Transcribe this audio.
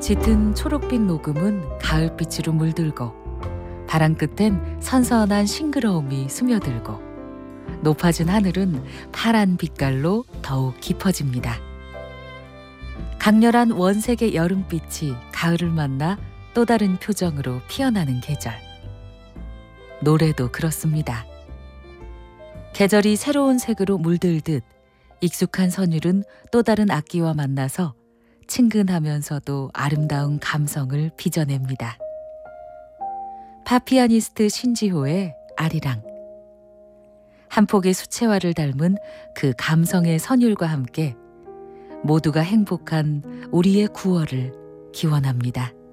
짙은 초록빛 녹음은 가을빛으로 물들고 바람 끝엔 선선한 싱그러움이 스며들고 높아진 하늘은 파란 빛깔로 더욱 깊어집니다. 강렬한 원색의 여름빛이 가을을 만나 또 다른 표정으로 피어나는 계절. 노래도 그렇습니다. 계절이 새로운 색으로 물들듯 익숙한 선율은 또 다른 악기와 만나서 친근하면서도 아름다운 감성을 빚어냅니다. 팝피아니스트 신지호의 아리랑. 한 폭의 수채화를 닮은 그 감성의 선율과 함께 모두가 행복한 우리의 9월을 기원합니다.